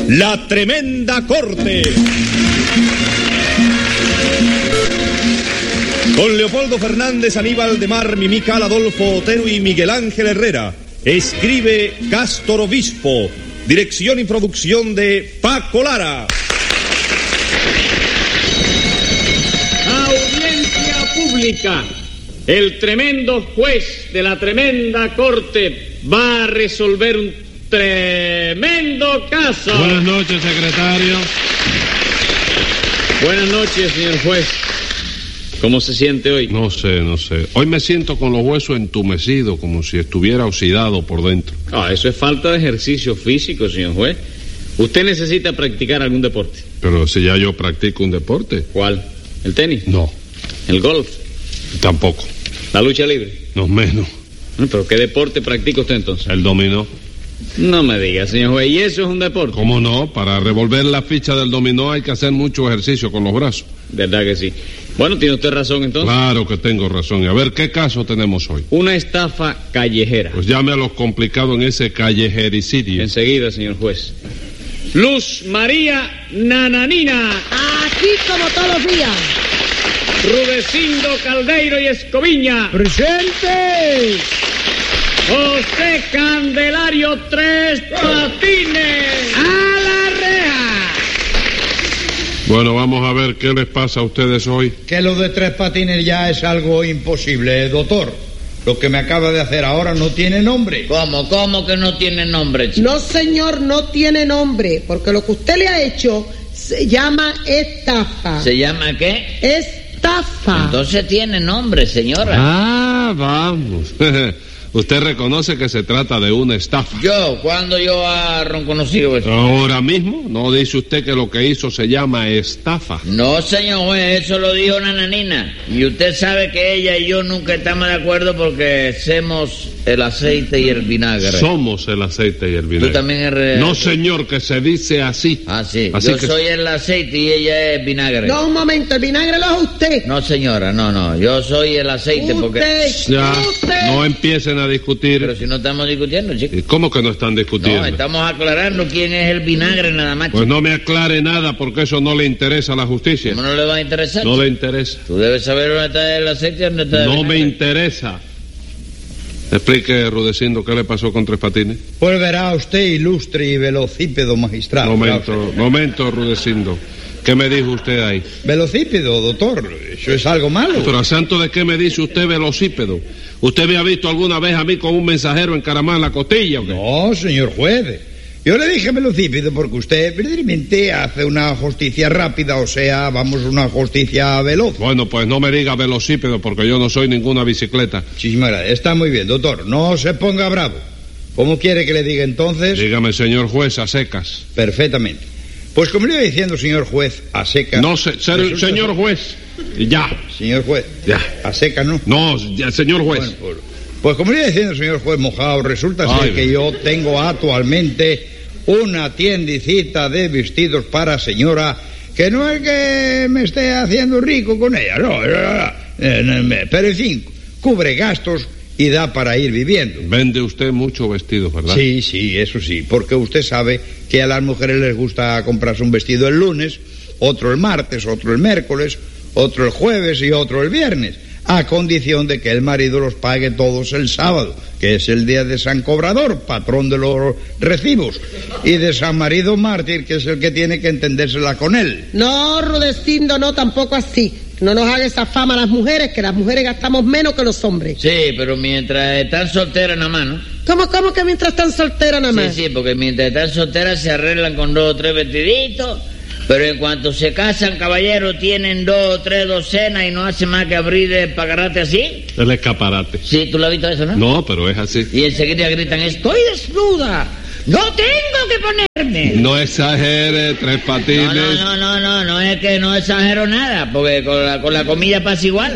La Tremenda Corte. Con Leopoldo Fernández, Aníbal de Mar, Mimical, Adolfo Otero y Miguel Ángel Herrera. Escribe Cástor Obispo. Dirección y producción de Paco Lara. Audiencia pública. El tremendo juez de la tremenda corte va a resolver un tremendo caso. Buenas noches, secretario. Buenas noches, señor juez. ¿Cómo se siente hoy? No sé. Hoy me siento con los huesos entumecidos, como si estuviera oxidado por dentro. Eso es falta de ejercicio físico, señor juez. ¿Usted necesita practicar algún deporte? Pero si ya yo practico un deporte. ¿Cuál? ¿El tenis? No. ¿El golf? Tampoco. ¿La lucha libre? No menos. ¿Pero qué deporte practica usted entonces? El dominó. No me diga, señor juez, ¿y eso es un deporte? ¿Cómo no? Para revolver la ficha del dominó hay que hacer mucho ejercicio con los brazos. ¿Verdad que sí? Bueno, tiene usted razón entonces. Claro que tengo razón. Y a ver, ¿qué caso tenemos hoy? Una estafa callejera. Pues llame a los complicados en ese callejericidio. Enseguida, señor juez. Luz María Nananina. Aquí como todos los días. Rudecindo Caldeiro y Escoviña. ¡Presente! José Candelario Tres Patines. ¡A la reja! Bueno, vamos a ver qué les pasa a ustedes hoy. Que lo de Tres Patines ya es algo imposible, doctor. Lo que me acaba de hacer ahora no tiene nombre. ¿Cómo que no tiene nombre, chico? No, señor, no tiene nombre, porque lo que usted le ha hecho se llama estafa. ¿Se llama qué? Estafa. Entonces tiene nombre, señora. Ah, vamos. Usted reconoce que se trata de una estafa. ¿Cuándo yo he reconocido eso? Ahora mismo, ¿no dice usted que lo que hizo se llama estafa? No, señor juez, eso lo dijo Nananina. Y usted sabe que ella y yo nunca estamos de acuerdo porque somos el aceite y el vinagre. Somos el aceite y el vinagre. ¿Tú también eres...? No, señor, que se dice así. Ah, sí. Así Yo que... soy el aceite y ella es vinagre. No, un momento, el vinagre lo es usted. No, señora, no. Yo soy el aceite porque... Ya, Usted. no empiecen a discutir. Pero si no estamos discutiendo, chico. ¿Y cómo que no están discutiendo? No, estamos aclarando quién es el vinagre nada más. Pues no me aclare nada porque eso no le interesa a la justicia. ¿Cómo no le va a interesar? No le interesa. Tú debes saber dónde está el aceite y dónde está el No vinagre. me interesa. Explique, Rudecindo, ¿qué le pasó con Tres Patines? Pues verá usted, ilustre y velocípedo magistrado. Momento, Rudecindo. ¿Qué me dijo usted ahí? Velocípedo, doctor, eso es algo malo. Pero a santo de qué me dice usted velocípedo. ¿Usted me ha visto alguna vez a mí con un mensajero encaramado en la costilla o qué? No, señor juez. Yo le dije velocípedo porque usted verdaderamente hace una justicia rápida, o sea, una justicia veloz. Bueno, pues no me diga velocípedo porque yo no soy ninguna bicicleta. Muchísimas gracias. Está muy bien, doctor. No se ponga bravo. ¿Cómo quiere que le diga entonces? Dígame, señor juez, a secas. Perfectamente. Pues como le iba diciendo, señor juez, a secas... No, señor juez. Ya. Señor juez. Ya. A secas, ¿no? No, ya, señor juez. Bueno, pues como le iba diciendo, señor juez mojado, resulta ser que yo tengo actualmente una tiendicita de vestidos para señora, que no es que me esté haciendo rico con ella, no, pero en fin, cubre gastos y da para ir viviendo. Vende usted mucho vestido, ¿verdad? Sí, eso sí, porque usted sabe que a las mujeres les gusta comprarse un vestido el lunes, otro el martes, otro el miércoles, otro el jueves y otro el viernes, a condición de que el marido los pague todos el sábado, que es el día de San Cobrador, patrón de los recibos, y de San Marido Mártir, que es el que tiene que entendérsela con él. No, Rudecindo, no, tampoco así. No nos haga esa fama a las mujeres, que las mujeres gastamos menos que los hombres. Sí, pero mientras están solteras nada más, ¿no? ¿Cómo que mientras están solteras nada más? Sí, porque mientras están solteras se arreglan con 2 o 3 vestiditos, pero en cuanto se casan, caballeros, tienen 2 o 3 docenas y no hace más que abrir el pagarate así. El escaparate. Sí, ¿tú lo has visto eso, no? No, pero es así. Y enseguida gritan, ¡estoy desnuda! ¡No tengo que ponerme! No exagere, Tres Patines. No es que no exagero nada, porque con la comida pasa igual.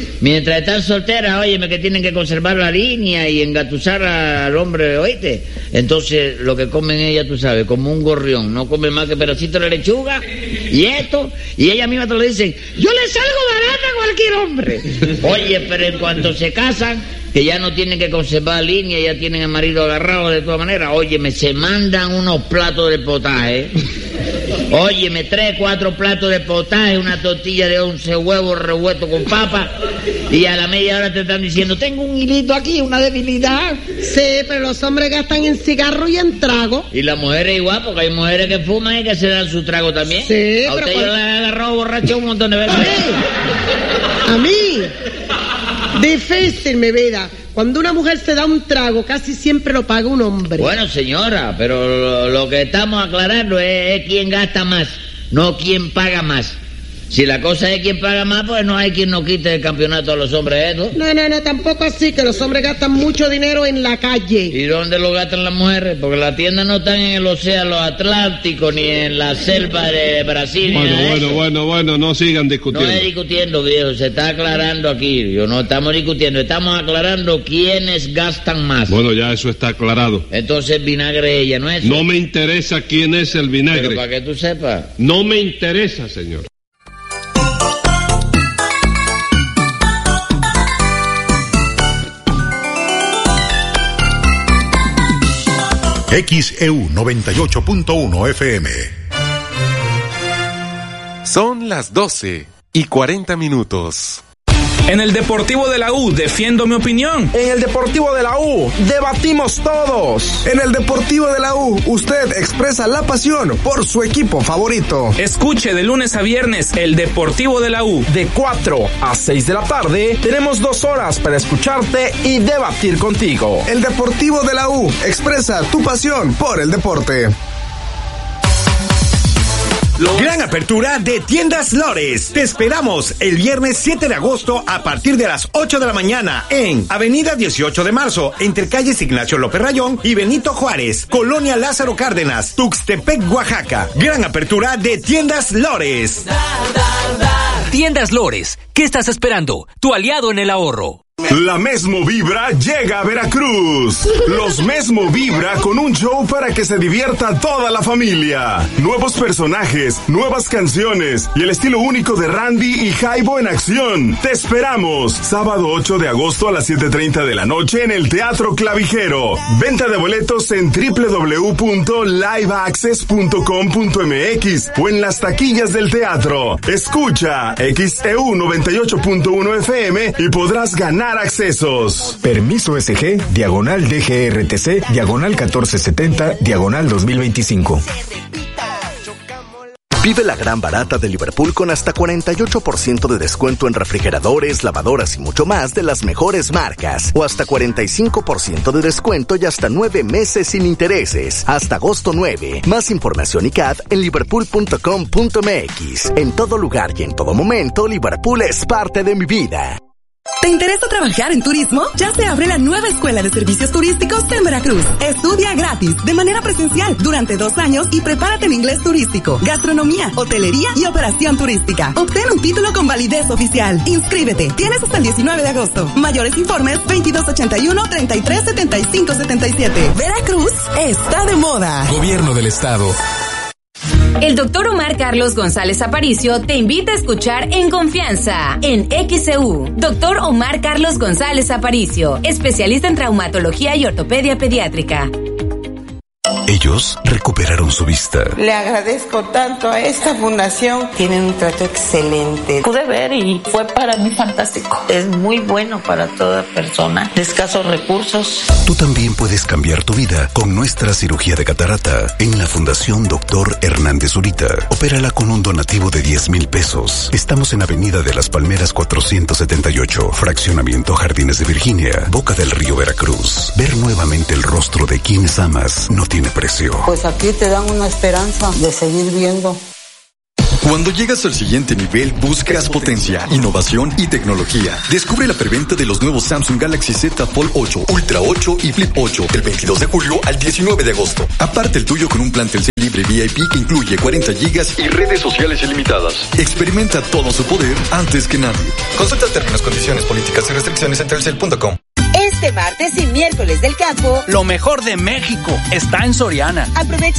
Mientras están solteras, óyeme, que tienen que conservar la línea y engatusar al hombre, ¿oíste? Entonces, lo que comen ellas, tú sabes, como un gorrión, no comen más que pedacitos de lechuga y esto, y ellas mismas te lo dicen, yo le salgo barata a cualquier hombre. Oye, pero en cuanto se casan, que ya no tienen que conservar línea, ya tienen el marido agarrado de todas maneras, óyeme, se mandan unos platos de potaje. Óyeme, 3, 4 platos de potaje, una tortilla de 11 huevos revueltos con papa, y a la media hora te están diciendo, tengo un hilito aquí, una debilidad. Sí, pero los hombres gastan en cigarro y en trago. Y las mujeres igual, porque hay mujeres que fuman y que se dan su trago también. Sí, a pero usted yo le he agarrado borracho un montón de veces. A mí, difícil, mi vida. Cuando una mujer se da un trago, casi siempre lo paga un hombre. Bueno, señora, pero lo que estamos aclarando es quién gasta más, no quién paga más. Si la cosa es quién paga más, pues no hay quien nos quite el campeonato a los hombres, ¿eh? No, tampoco así, que los hombres gastan mucho dinero en la calle. ¿Y dónde lo gastan las mujeres? Porque las tiendas no están en el océano Atlántico, ni en la selva de Brasil. Bueno, no sigan discutiendo. No es discutiendo, viejo, se está aclarando aquí. No estamos discutiendo, estamos aclarando quiénes gastan más. Bueno, ya eso está aclarado. Entonces vinagre ella, ¿no es eso? No me interesa quién es el vinagre. Pero para que tú sepas. No me interesa, señor. XEU 98.1 FM. Son las 12:40. En el Deportivo de la U defiendo mi opinión. En el Deportivo de la U debatimos todos. En el Deportivo de la U usted expresa la pasión por su equipo favorito. Escuche de lunes a viernes el Deportivo de la U. De 4 a 6 de la tarde tenemos 2 horas para escucharte y debatir contigo. El Deportivo de la U expresa tu pasión por el deporte. Gran apertura de Tiendas Lores. Te esperamos el viernes 7 de agosto a partir de las 8 de la mañana en Avenida 18 de Marzo, entre calles Ignacio López Rayón y Benito Juárez, Colonia Lázaro Cárdenas, Tuxtepec, Oaxaca. Gran apertura de Tiendas Lores. Tiendas Lores, ¿qué estás esperando? Tu aliado en el ahorro. La Mesmo Vibra llega a Veracruz. Los Mesmo Vibra con un show para que se divierta toda la familia. Nuevos personajes, nuevas canciones y el estilo único de Randy y Jaibo en acción. Te esperamos. Sábado 8 de agosto a las 7:30 de la noche en el Teatro Clavijero. Venta de boletos en www.liveaccess.com.mx o en las taquillas del teatro. Escucha XEU 98.1 FM y podrás ganar accesos. Permiso SG, diagonal DGRTC, diagonal 1470, diagonal 2025. Vive la gran barata de Liverpool con hasta 48% de descuento en refrigeradores, lavadoras y mucho más de las mejores marcas. O hasta 45% de descuento y hasta 9 meses sin intereses. Hasta agosto 9. Más información y CAD en liverpool.com.mx. En todo lugar y en todo momento, Liverpool es parte de mi vida. ¿Te interesa trabajar en turismo? Ya se abre la nueva Escuela de Servicios Turísticos en Veracruz. Estudia gratis, de manera presencial, durante 2 años y prepárate en inglés turístico, gastronomía, hotelería y operación turística. Obtén un título con validez oficial. Inscríbete. Tienes hasta el 19 de agosto. Mayores informes 2281-337577. Veracruz está de moda. Gobierno del Estado. El doctor Omar Carlos González Aparicio te invita a escuchar En Confianza, en XEU. Doctor Omar Carlos González Aparicio, especialista en traumatología y ortopedia pediátrica. Ellos recuperaron su vista. Le agradezco tanto a esta fundación. Tienen un trato excelente. Pude ver y fue para mí fantástico. Es muy bueno para toda persona de escasos recursos. Tú también puedes cambiar tu vida con nuestra cirugía de catarata en la Fundación Dr. Hernández Zurita. Opérala con un donativo de 10,000 pesos. Estamos en Avenida de las Palmeras 478, Fraccionamiento Jardines de Virginia, Boca del Río, Veracruz. Ver nuevamente el rostro de quienes amas no tiene precio. Pues aquí te dan una esperanza de seguir viendo. Cuando llegas al siguiente nivel, buscas potencia, innovación y tecnología. Descubre la preventa de los nuevos Samsung Galaxy Z Fold 8, Ultra 8 y Flip 8 del 22 de julio al 19 de agosto. Aparte el tuyo con un plan Telcel libre VIP que incluye 40 gigas y redes sociales ilimitadas. Experimenta todo su poder antes que nadie. Consulta términos, condiciones, políticas y restricciones en Telcel.com. Este martes y miércoles del campo, lo mejor de México está en Soriana. Aprovecha